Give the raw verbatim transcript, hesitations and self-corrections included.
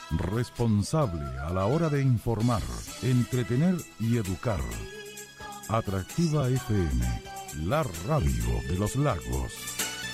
responsable a la hora de informar, entretener y educar. Atractiva F M, la radio de los lagos.